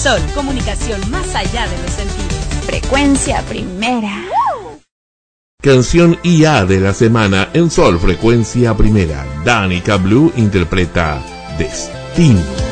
Sol, comunicación más allá de los sentidos. Frecuencia Primera. Canción IA de la semana en Sol Frecuencia Primera. Danica Blue interpreta Destino.